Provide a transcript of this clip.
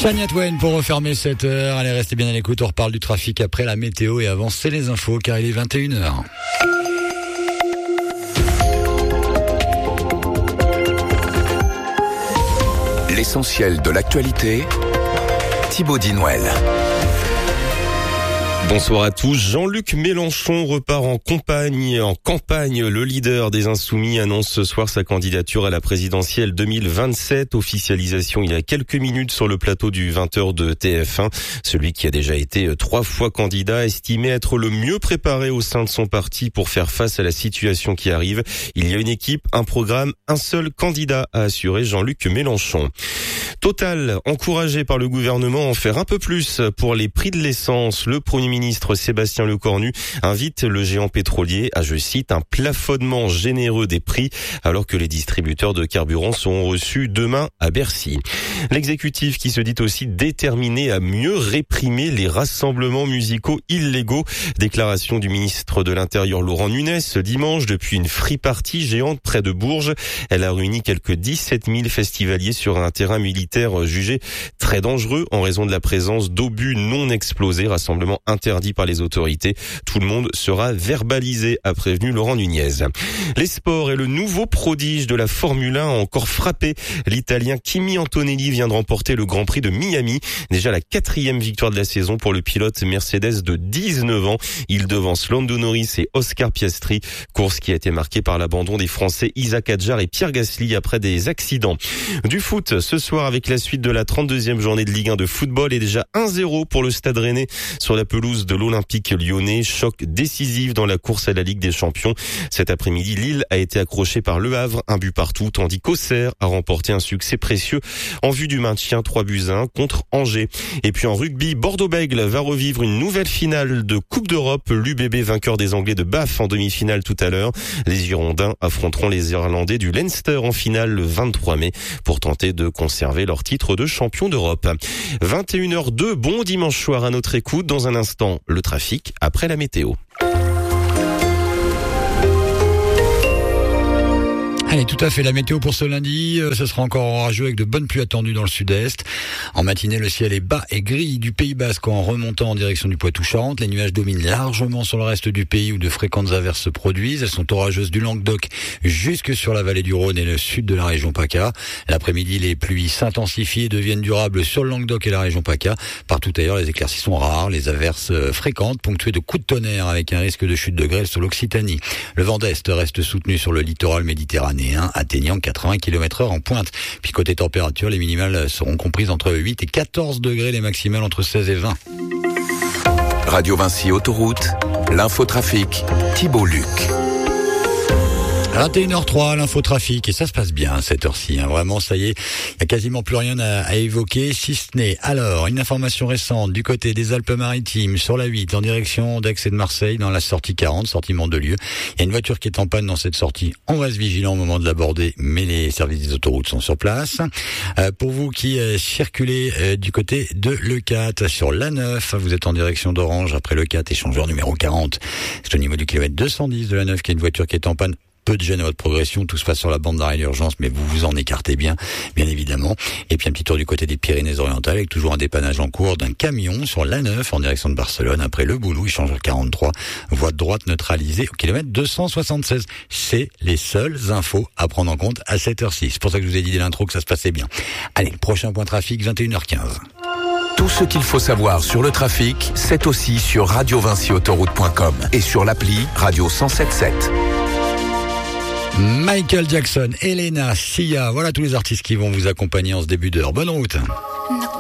Shania Twain pour refermer cette heure. Allez, restez bien à l'écoute. On reparle du trafic après la météo et avant, c'est les infos car il est 21h. L'essentiel de l'actualité, Thibaut Dinouel. Bonsoir à tous. Jean-Luc Mélenchon repart en campagne. Le leader des Insoumis annonce ce soir sa candidature à la présidentielle 2027. Officialisation il y a quelques minutes sur le plateau du 20h de TF1. Celui qui a déjà été 3 fois candidat, estimé être le mieux préparé au sein de son parti pour faire face à la situation qui arrive. Il y a une équipe, un programme, un seul candidat, a assuré Jean-Luc Mélenchon. Total, encouragé par le gouvernement à en faire un peu plus pour les prix de l'essence. Le Premier ministre Sébastien Lecornu invite le géant pétrolier à, je cite, un plafonnement généreux des prix alors que les distributeurs de carburant seront reçus demain à Bercy. L'exécutif qui se dit aussi déterminé à mieux réprimer les rassemblements musicaux illégaux. Déclaration du ministre de l'Intérieur Laurent Nunez ce dimanche depuis une free party géante près de Bourges. Elle a réuni quelques 17 000 festivaliers sur un terrain militaire jugé très dangereux en raison de la présence d'obus non explosés, rassemblement interdit par les autorités. Tout le monde sera verbalisé, a prévenu Laurent Nunez. Les sports et le nouveau prodige de la Formule 1 a encore frappé. L'Italien Kimi Antonelli vient de remporter le Grand Prix de Miami. Déjà la 4e victoire de la saison pour le pilote Mercedes de 19 ans. Il devance Lando Norris et Oscar Piastri. Course qui a été marquée par l'abandon des Français Isaac Hadjar et Pierre Gasly après des accidents. Du foot ce soir avec la suite de la 32e journée de Ligue 1 de football et déjà 1-0 pour le Stade Rennais sur la pelouse de l'Olympique Lyonnais. Choc décisif dans la course à la Ligue des Champions. Cet après-midi, Lille a été accroché par Le Havre, 1 but partout, tandis qu'Auxerre a remporté un succès précieux en vue du maintien 3-1 contre Angers. Et puis en rugby, Bordeaux-Bègles va revivre une nouvelle finale de Coupe d'Europe. L'UBB vainqueur des Anglais de Bath en demi-finale tout à l'heure. Les Girondins affronteront les Irlandais du Leinster en finale le 23 mai pour tenter de conserver leur titre de champion d'Europe. 21h02, bon dimanche soir à notre écoute. Dans un instant, le trafic après la météo. Allez, tout à fait, la météo pour ce lundi, ce sera encore orageux avec de bonnes pluies attendues dans le sud-est. En matinée, le ciel est bas et gris du Pays Basque en remontant en direction du Poitou-Charentes. Les nuages dominent largement sur le reste du pays où de fréquentes averses se produisent. Elles sont orageuses du Languedoc jusque sur la vallée du Rhône et le sud de la région PACA. L'après-midi, les pluies s'intensifient et deviennent durables sur le Languedoc et la région PACA. Partout ailleurs, les éclaircies sont rares, les averses fréquentes, ponctuées de coups de tonnerre avec un risque de chute de grêle sur l'Occitanie. Le vent d'est reste soutenu sur le littoral méditerranéen, atteignant 80 km/h en pointe. Puis côté température, les minimales seront comprises entre 8 et 14 degrés, les maximales entre 16 et 20. Radio Vinci Autoroute, l'infotrafic, Thibaut Luc. 21h03, l'infotrafic, et ça se passe bien à cette heure-ci, Vraiment, ça y est, il n'y a quasiment plus rien à évoquer, si ce n'est, alors, une information récente du côté des Alpes-Maritimes, sur la 8, en direction d'Aix et de Marseille, dans la sortie 40, sortie Mandelieu. Il y a une voiture qui est en panne dans cette sortie. On reste vigilant au moment de l'aborder, mais les services des autoroutes sont sur place. Pour vous qui circulez du côté de l'E4, sur l'A9, vous êtes en direction d'Orange, après l'E4, échangeur numéro 40. C'est au niveau du kilomètre 210 de l'A9 qu'il y a une voiture qui est en panne. Peu de gêne à votre progression, tout se passe sur la bande d'arrêt d'urgence, mais vous vous en écartez bien évidemment. Et puis un petit tour du côté des Pyrénées-Orientales avec toujours un dépannage en cours d'un camion sur l'A9 en direction de Barcelone. Après le Boulou, échangeur 43, voie de droite neutralisée au kilomètre 276. C'est les seules infos à prendre en compte à cette heure-ci. C'est pour ça que je vous ai dit dès l'intro que ça se passait bien. Allez, prochain point trafic, 21h15. Tout ce qu'il faut savoir sur le trafic, c'est aussi sur radiovinciautoroute.com et sur l'appli Radio 107.7. Michael Jackson, Elena, Sia, voilà tous les artistes qui vont vous accompagner en ce début d'heure. Bonne route.